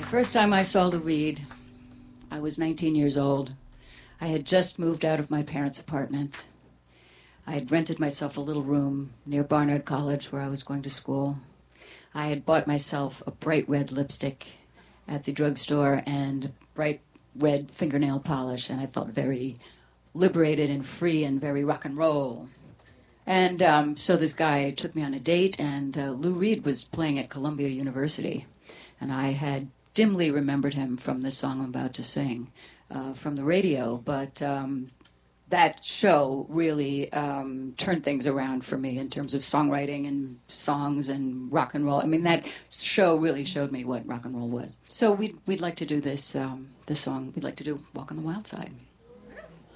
First time I saw Lou Reed, I was 19 years old. I had just moved out of my parents' apartment. I had rented myself a little room near Barnard College where I was going to school. I had bought myself a bright red lipstick at the drugstore and bright red fingernail polish, and I felt very liberated and free and very rock and roll. And so this guy took me on a date, and Lou Reed was playing at Columbia University. And I had dimly remembered him from this song I'm about to sing from the radio, but that show really turned things around for me in terms of songwriting and songs and rock and roll. I mean, that show really showed me what rock and roll was. So we'd like to do this song. We'd like to do Walk on the Wild Side.